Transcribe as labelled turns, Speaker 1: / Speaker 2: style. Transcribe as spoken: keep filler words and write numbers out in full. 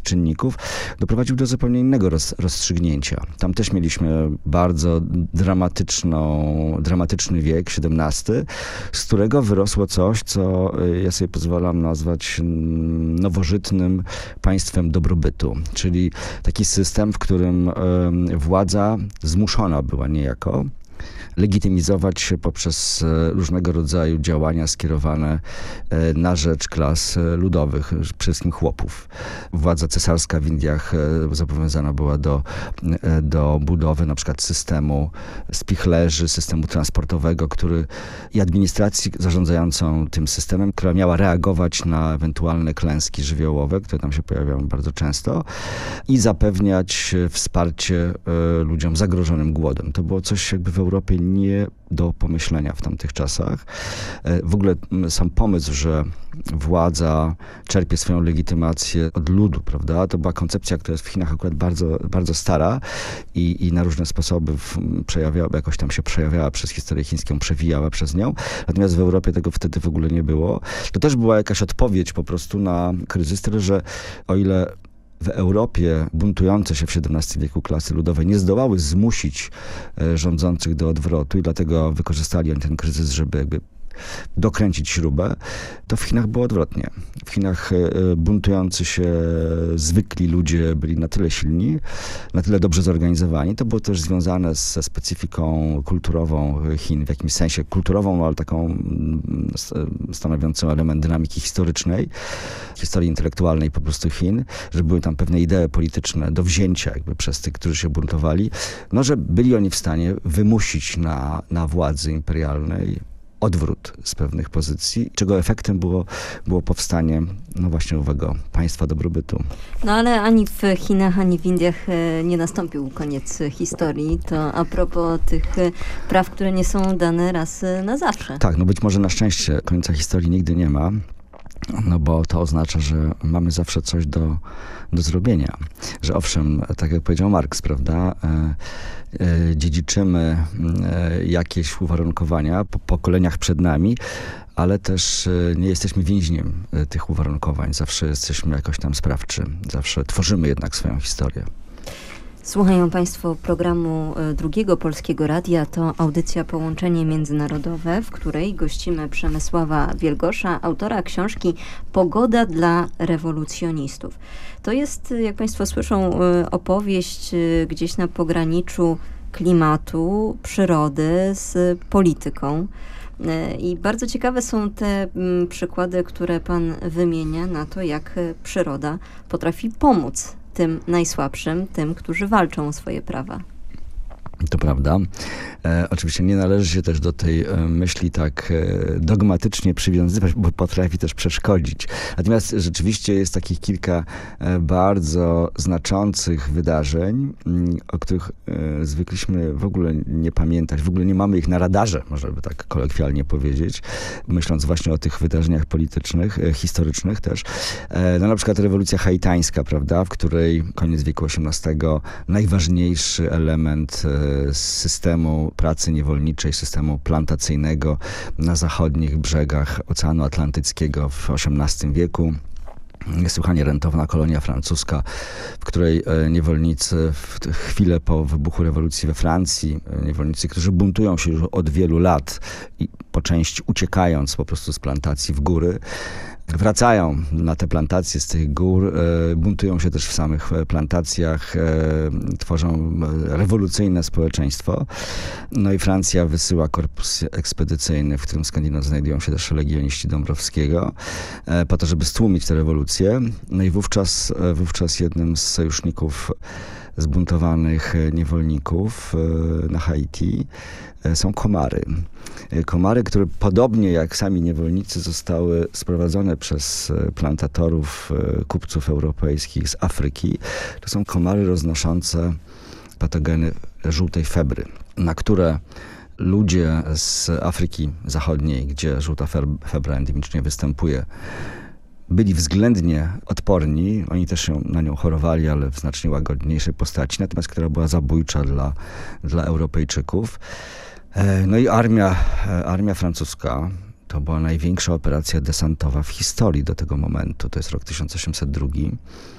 Speaker 1: czynników, doprowadził do zupełnie innego roz, rozstrzygnięcia. Tam też mieliśmy bardzo dramatyczną, dramatyczny wiek, siedemnasty, z którego wyrosło coś, co ja sobie pozwalam nazwać nowożytnym państwem dobrobytu. Czyli taki system, w którym władza zmuszona była niejako legitymizować się poprzez różnego rodzaju działania skierowane na rzecz klas ludowych, przede wszystkim chłopów. Władza cesarska w Indiach zobowiązana była do, do budowy na przykład systemu spichlerzy, systemu transportowego, który i administracji zarządzającą tym systemem, która miała reagować na ewentualne klęski żywiołowe, które tam się pojawiają bardzo często i zapewniać wsparcie ludziom zagrożonym głodem. To było coś jakby w Europie nie do pomyślenia w tamtych czasach. W ogóle sam pomysł, że władza czerpie swoją legitymację od ludu, prawda? To była koncepcja, która jest w Chinach akurat bardzo, bardzo stara i, i na różne sposoby w, przejawiała, jakoś tam się przejawiała przez historię chińską, przewijała przez nią. Natomiast w Europie tego wtedy w ogóle nie było. To też była jakaś odpowiedź po prostu na kryzys, tyle że o ile w Europie buntujące się w siedemnastym wieku klasy ludowe nie zdołały zmusić rządzących do odwrotu i dlatego wykorzystali oni ten kryzys, żeby jakby dokręcić śrubę, to w Chinach było odwrotnie. W Chinach buntujący się zwykli ludzie byli na tyle silni, na tyle dobrze zorganizowani. To było też związane ze specyfiką kulturową Chin, w jakimś sensie kulturową, ale taką stanowiącą element dynamiki historycznej, historii intelektualnej po prostu Chin, że były tam pewne idee polityczne do wzięcia jakby przez tych, którzy się buntowali, no że byli oni w stanie wymusić na, na władzy imperialnej odwrót z pewnych pozycji, czego efektem było, było powstanie, no właśnie owego państwa dobrobytu.
Speaker 2: No ale ani w Chinach, ani w Indiach nie nastąpił koniec historii. To a propos tych praw, które nie są dane raz na zawsze.
Speaker 1: Tak, no być może na szczęście końca historii nigdy nie ma, no bo to oznacza, że mamy zawsze coś do, do zrobienia. Że owszem, tak jak powiedział Marks, prawda, e, e, dziedziczymy e, jakieś uwarunkowania po pokoleniach przed nami, ale też e, nie jesteśmy więźniem e, tych uwarunkowań. Zawsze jesteśmy jakoś tam sprawczy. Zawsze tworzymy jednak swoją historię.
Speaker 2: Słuchają Państwo programu Drugiego Polskiego Radia. To audycja Połączenie Międzynarodowe, w której gościmy Przemysława Wielgosza, autora książki Pogoda dla rewolucjonistów. To jest, jak Państwo słyszą, opowieść gdzieś na pograniczu klimatu, przyrody z polityką. I bardzo ciekawe są te przykłady, które Pan wymienia na to, jak przyroda potrafi pomóc tym najsłabszym, tym, którzy walczą o swoje prawa.
Speaker 1: To prawda. E, oczywiście nie należy się też do tej e, myśli tak e, dogmatycznie przywiązywać, bo potrafi też przeszkodzić. Natomiast rzeczywiście jest takich kilka e, bardzo znaczących wydarzeń, m, o których e, zwykliśmy w ogóle nie pamiętać. W ogóle nie mamy ich na radarze, można by tak kolokwialnie powiedzieć, myśląc właśnie o tych wydarzeniach politycznych, e, historycznych też. E, no na przykład rewolucja haitańska, prawda, w której koniec wieku osiemnastego najważniejszy element e, systemu pracy niewolniczej, systemu plantacyjnego na zachodnich brzegach Oceanu Atlantyckiego w osiemnastym wieku. Niesłychanie rentowna kolonia francuska, w której niewolnicy w chwilę po wybuchu rewolucji we Francji, niewolnicy, którzy buntują się już od wielu lat i po części uciekając po prostu z plantacji w góry, wracają na te plantacje z tych gór, e, buntują się też w samych plantacjach, e, tworzą rewolucyjne społeczeństwo. No i Francja wysyła korpus ekspedycyjny, w którym skądinąd znajdują się też legioniści Dąbrowskiego, e, po to, żeby stłumić tę rewolucję. No i wówczas, e, wówczas jednym z sojuszników zbuntowanych niewolników e, na Haiti e, są komary. Komary, które podobnie jak sami niewolnicy zostały sprowadzone przez plantatorów, kupców europejskich z Afryki. To są komary roznoszące patogeny żółtej febry, na które ludzie z Afryki Zachodniej, gdzie żółta febra endemicznie występuje, byli względnie odporni. Oni też ją, na nią chorowali, ale w znacznie łagodniejszej postaci, natomiast która była zabójcza dla, dla Europejczyków. No i armia, armia francuska to była największa operacja desantowa w historii do tego momentu. To jest rok tysiąc osiemset drugi.